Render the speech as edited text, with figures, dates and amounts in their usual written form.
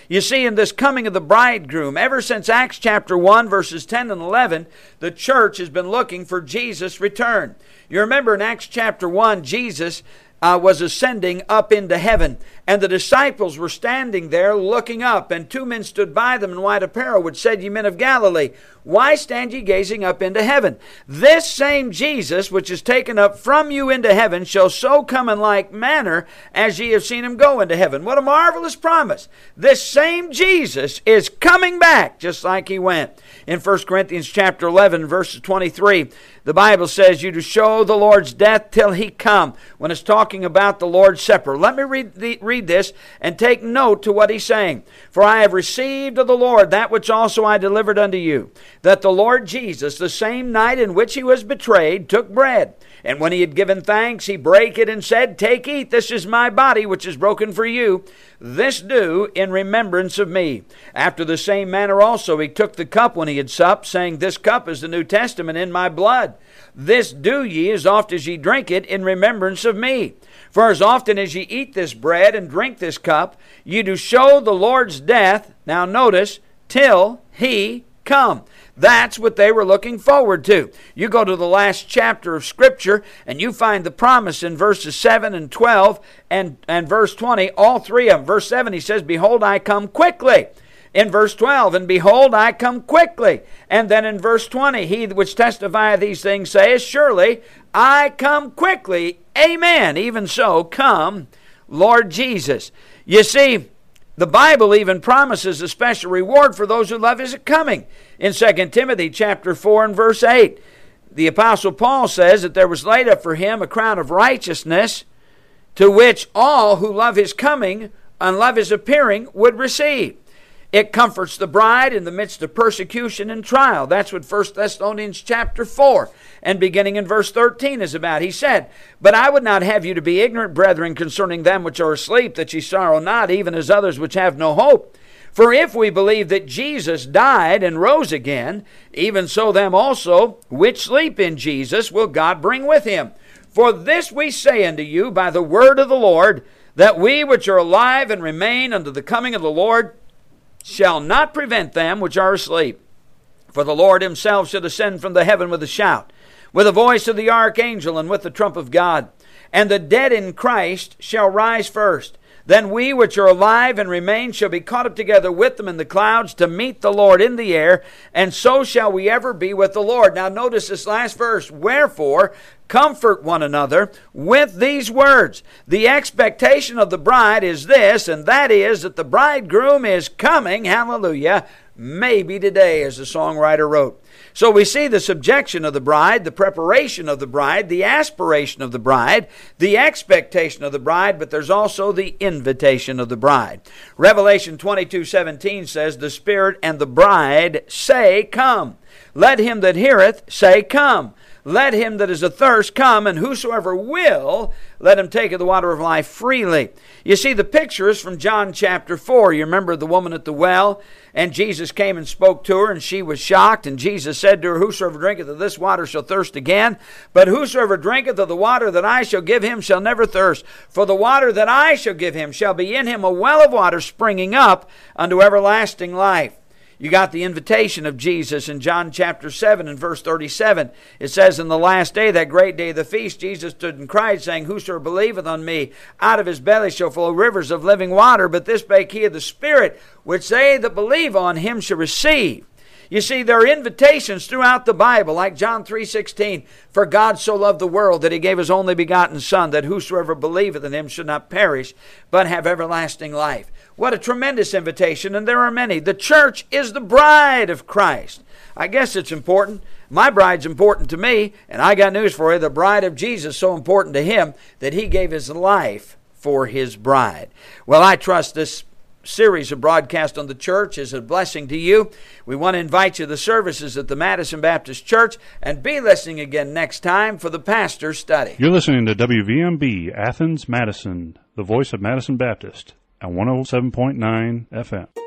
You see, in this coming of the bridegroom, ever since Acts chapter 1, verses 10 and 11, the church has been looking for Jesus' return. You remember in Acts chapter 1, Jesus was ascending up into heaven, and the disciples were standing there looking up, and two men stood by them in white apparel, which said, Ye men of Galilee, why stand ye gazing up into heaven? This same Jesus, which is taken up from you into heaven, shall so come in like manner as ye have seen him go into heaven. What a marvelous promise. This same Jesus is coming back just like he went. In 1 Corinthians chapter 11, verse 23, the Bible says, you to show the Lord's death till he come, when it's talking about the Lord's Supper. Let me read this and take note to what he's saying. For I have received of the Lord that which also I delivered unto you, that the Lord Jesus, the same night in which he was betrayed, took bread. And when he had given thanks, he brake it and said, Take, eat, this is my body, which is broken for you. This do in remembrance of me. After the same manner also he took the cup when he had supped, saying, This cup is the New Testament in my blood. This do ye as oft as ye drink it in remembrance of me. For as often as ye eat this bread and drink this cup, ye do show the Lord's death, now notice, till he come. That's what they were looking forward to. You go to the last chapter of Scripture and you find the promise in verses 7 and 12 and verse 20, all three of them. Verse 7, he says, Behold, I come quickly. In verse 12, and behold, I come quickly. And then in verse 20, he which testifieth these things saith, Surely I come quickly. Amen. Even so, come, Lord Jesus. You see, the Bible even promises a special reward for those who love his coming. In 2 Timothy chapter 4 and verse 8, the Apostle Paul says that there was laid up for him a crown of righteousness, to which all who love his coming and love his appearing would receive. It comforts the bride in the midst of persecution and trial. That's what 1 Thessalonians chapter 4 and beginning in verse 13 is about. He said, But I would not have you to be ignorant, brethren, concerning them which are asleep, that ye sorrow not, even as others which have no hope. For if we believe that Jesus died and rose again, even so them also which sleep in Jesus will God bring with him. For this we say unto you by the word of the Lord, that we which are alive and remain unto the coming of the Lord shall not prevent them which are asleep. For the Lord himself shall descend from the heaven with a shout, with the voice of the archangel, and with the trump of God. And the dead in Christ shall rise first. Then we which are alive and remain shall be caught up together with them in the clouds to meet the Lord in the air, and so shall we ever be with the Lord. Now notice this last verse. Wherefore, comfort one another with these words. The expectation of the bride is this, and that is that the bridegroom is coming, hallelujah, maybe today, as the songwriter wrote. So we see the subjection of the bride, the preparation of the bride, the aspiration of the bride, the expectation of the bride, but there's also the invitation of the bride. Revelation 22:17 says, The Spirit and the bride say, Come. Let him that heareth say, Come. Let him that is athirst come, and whosoever will, let him take of the water of life freely. You see, the picture is from John chapter 4. You remember the woman at the well, and Jesus came and spoke to her, and she was shocked, and Jesus said to her, Whosoever drinketh of this water shall thirst again, but whosoever drinketh of the water that I shall give him shall never thirst. For the water that I shall give him shall be in him a well of water springing up unto everlasting life. You got the invitation of Jesus in John chapter 7 and verse 37. It says, In the last day, that great day of the feast, Jesus stood and cried, saying, Whosoever believeth on me, out of his belly shall flow rivers of living water. But this spake he of the Spirit, which they that believe on him shall receive. You see, there are invitations throughout the Bible, like John 3:16. For God so loved the world that he gave his only begotten Son, that whosoever believeth in him should not perish, but have everlasting life. What a tremendous invitation, and there are many. The church is the bride of Christ. I guess it's important. My bride's important to me, and I got news for you. The bride of Jesus is so important to him that he gave his life for his bride. Well, I trust this series of broadcast on the church is a blessing to you. We want to invite you to the services at the Madison Baptist Church, and be listening again next time for the Pastor's Study. You're listening to WVMB Athens, Madison, the voice of Madison Baptist, at 107.9 FM.